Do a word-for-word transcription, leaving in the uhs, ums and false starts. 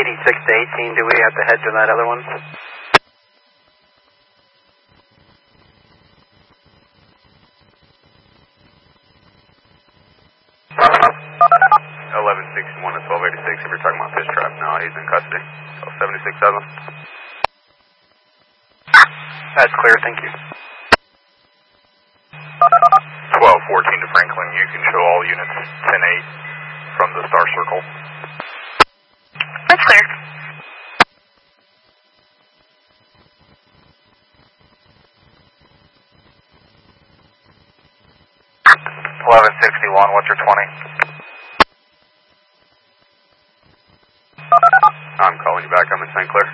eighty-six to eighteen, do we have to head to that other one? eleven sixty-one to twelve eighty-six, if you're talking about fish trap, no, he's in custody. So seventy-six seven. That's clear, thank you. twelve fourteen to Franklin, you can show all units ten eight from the star circle. That's clear. eleven sixty-one, what's your twenty? I'm calling you back, I'm in Saint Clair.